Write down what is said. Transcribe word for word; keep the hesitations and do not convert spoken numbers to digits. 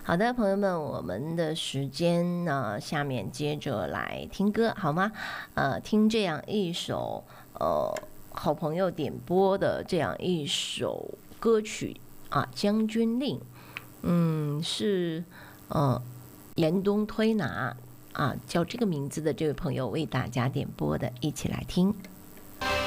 好的，朋友们，我们的时间呢，下面接着来听歌好吗？呃，听这样一首呃好朋友点播的这样一首歌曲啊，《将军令》。嗯，是呃严冬推拿啊，叫这个名字的这位朋友为大家点播的，一起来听。